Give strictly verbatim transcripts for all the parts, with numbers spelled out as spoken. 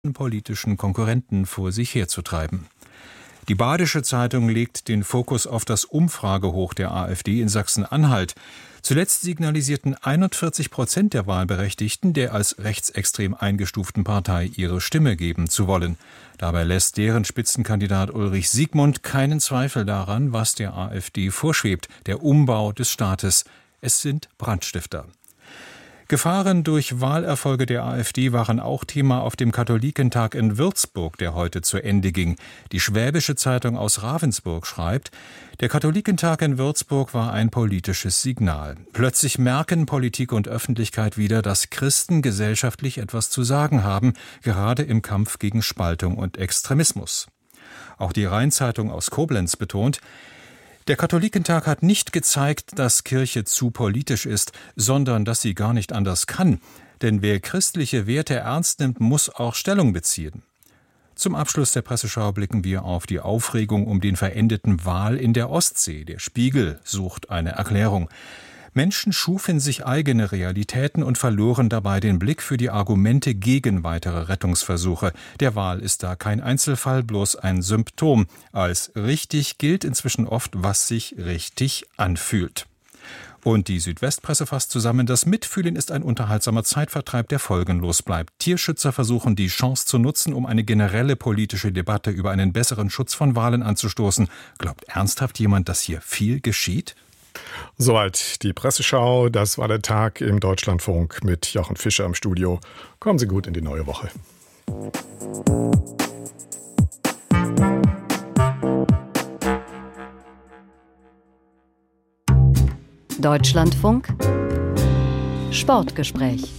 politischen Konkurrenten vor sich herzutreiben. Die Badische Zeitung legt den Fokus auf das Umfragehoch der AfD in Sachsen-Anhalt. Zuletzt signalisierten einundvierzig Prozent der Wahlberechtigten, der als rechtsextrem eingestuften Partei ihre Stimme geben zu wollen. Dabei lässt deren Spitzenkandidat Ulrich Siegmund keinen Zweifel daran, was der AfD vorschwebt: der Umbau des Staates. Es sind Brandstifter. Gefahren durch Wahlerfolge der AfD waren auch Thema auf dem Katholikentag in Würzburg, der heute zu Ende ging. Die Schwäbische Zeitung aus Ravensburg schreibt: Der Katholikentag in Würzburg war ein politisches Signal. Plötzlich merken Politik und Öffentlichkeit wieder, dass Christen gesellschaftlich etwas zu sagen haben, gerade im Kampf gegen Spaltung und Extremismus. Auch die Rheinzeitung aus Koblenz betont: Der Katholikentag hat nicht gezeigt, dass Kirche zu politisch ist, sondern dass sie gar nicht anders kann. Denn wer christliche Werte ernst nimmt, muss auch Stellung beziehen. Zum Abschluss der Presseschau blicken wir auf die Aufregung um den verendeten Wal in der Ostsee. Der Spiegel sucht eine Erklärung. Menschen schufen sich eigene Realitäten und verloren dabei den Blick für die Argumente gegen weitere Rettungsversuche. Der Wal ist da kein Einzelfall, bloß ein Symptom. Als richtig gilt inzwischen oft, was sich richtig anfühlt. Und die Südwestpresse fasst zusammen: Das Mitfühlen ist ein unterhaltsamer Zeitvertreib, der folgenlos bleibt. Tierschützer versuchen, die Chance zu nutzen, um eine generelle politische Debatte über einen besseren Schutz von Walen anzustoßen. Glaubt ernsthaft jemand, dass hier viel geschieht? Soweit die Presseschau. Das war der Tag im Deutschlandfunk mit Jochen Fischer im Studio. Kommen Sie gut in die neue Woche. Deutschlandfunk Sportgespräch.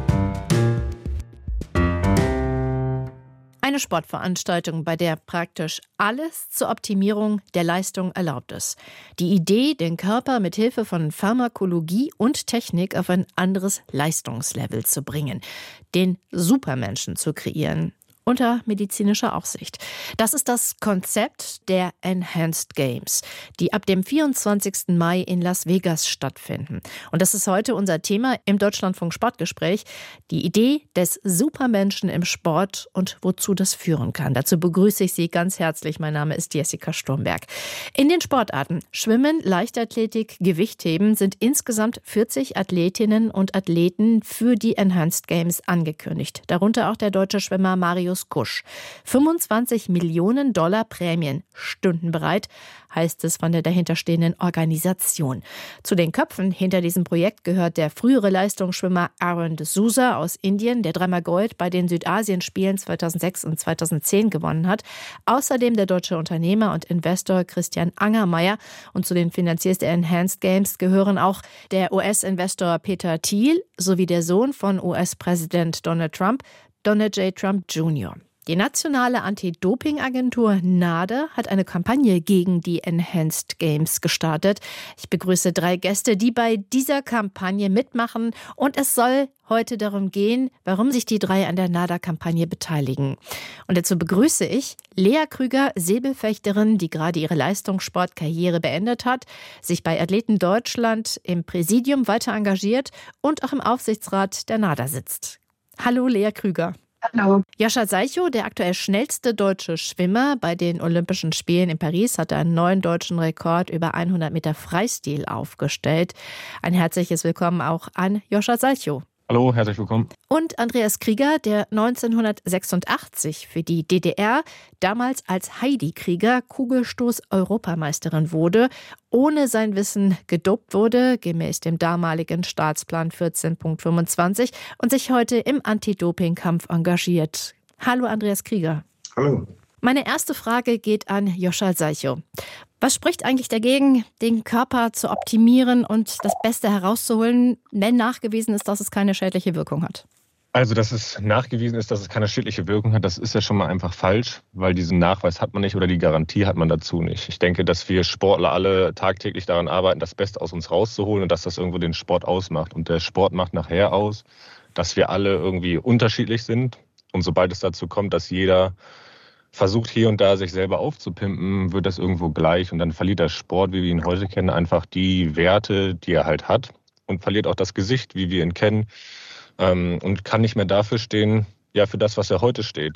Eine Sportveranstaltung, bei der praktisch alles zur Optimierung der Leistung erlaubt ist. Die Idee, den Körper mit Hilfe von Pharmakologie und Technik auf ein anderes Leistungslevel zu bringen, den Supermenschen zu kreieren. Unter medizinischer Aufsicht. Das ist das Konzept der Enhanced Games, die ab dem vierundzwanzigsten Mai in Las Vegas stattfinden. Und das ist heute unser Thema im Deutschlandfunk Sportgespräch. Die Idee des Supermenschen im Sport und wozu das führen kann. Dazu begrüße ich Sie ganz herzlich. Mein Name ist Jessica Sturmberg. In den Sportarten Schwimmen, Leichtathletik, Gewichtheben sind insgesamt vierzig Athletinnen und Athleten für die Enhanced Games angekündigt. Darunter auch der deutsche Schwimmer Marius Kusch. fünfundzwanzig Millionen Dollar Prämien stünden bereit, heißt es von der dahinterstehenden Organisation. Zu den Köpfen hinter diesem Projekt gehört der frühere Leistungsschwimmer Aaron D'Souza aus Indien, der dreimal Gold bei den Südasienspielen zweitausendsechs und zweitausendzehn gewonnen hat. Außerdem der deutsche Unternehmer und Investor Christian Angermayer. Und zu den Finanziers der Enhanced Games gehören auch der U S-Investor Peter Thiel sowie der Sohn von U S-Präsident Donald Trump, Donald J. Trump Junior Die nationale Anti-Doping-Agentur NADA hat eine Kampagne gegen die Enhanced Games gestartet. Ich begrüße drei Gäste, die bei dieser Kampagne mitmachen. Und es soll heute darum gehen, warum sich die drei an der NADA-Kampagne beteiligen. Und dazu begrüße ich Lea Krüger, Säbelfechterin, die gerade ihre Leistungssportkarriere beendet hat, sich bei Athleten Deutschland im Präsidium weiter engagiert und auch im Aufsichtsrat der NADA sitzt. Hallo Lea Krüger. Hallo. Joscha Seicho, der aktuell schnellste deutsche Schwimmer bei den Olympischen Spielen in Paris, hat einen neuen deutschen Rekord über hundert Meter Freistil aufgestellt. Ein herzliches Willkommen auch an Joscha Seicho. Hallo, herzlich willkommen. Und Andreas Krieger, der neunzehnhundertsechsundachtzig für die D D R, damals als Heidi Krieger Kugelstoß-Europameisterin wurde, ohne sein Wissen gedopt wurde, gemäß dem damaligen Staatsplan vierzehn Punkt fünfundzwanzig und sich heute im Anti-Doping-Kampf engagiert. Hallo Andreas Krieger. Hallo. Meine erste Frage geht an Joscha Seicho. Was spricht eigentlich dagegen, den Körper zu optimieren und das Beste herauszuholen, wenn nachgewiesen ist, dass es keine schädliche Wirkung hat? Also, dass es nachgewiesen ist, dass es keine schädliche Wirkung hat, das ist ja schon mal einfach falsch, weil diesen Nachweis hat man nicht oder die Garantie hat man dazu nicht. Ich denke, dass wir Sportler alle tagtäglich daran arbeiten, das Beste aus uns rauszuholen und dass das irgendwo den Sport ausmacht. Und der Sport macht nachher aus, dass wir alle irgendwie unterschiedlich sind. Und sobald es dazu kommt, dass jeder versucht hier und da sich selber aufzupimpen, wird das irgendwo gleich und dann verliert der Sport, wie wir ihn heute kennen, einfach die Werte, die er halt hat und verliert auch das Gesicht, wie wir ihn kennen, ähm, und kann nicht mehr dafür stehen, ja für das, was er heute steht.